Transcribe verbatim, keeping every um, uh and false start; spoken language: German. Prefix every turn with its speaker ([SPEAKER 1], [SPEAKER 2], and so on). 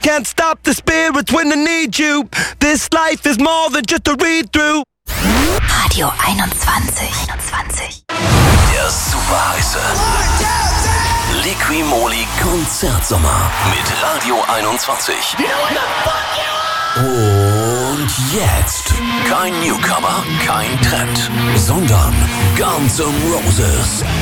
[SPEAKER 1] can't stop the spirits when I need you. This life is more than just a read-through.
[SPEAKER 2] Radio einundzwanzig. einundzwanzig.
[SPEAKER 3] Der super heiße Liqui-Moly Konzertsommer mit Radio einundzwanzig. Und jetzt kein Newcomer, kein Trend, sondern Guns N' Roses.